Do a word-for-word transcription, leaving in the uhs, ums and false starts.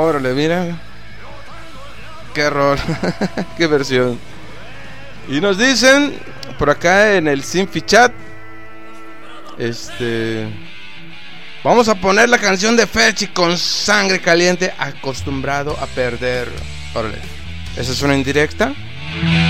Órale, mira. Qué rol. Qué versión. Y nos dicen por acá en el Sinfi Chat, este, vamos a poner la canción de Ferchi con Sangre Caliente, Acostumbrado a Perder. Órale. ¿Esa es una indirecta?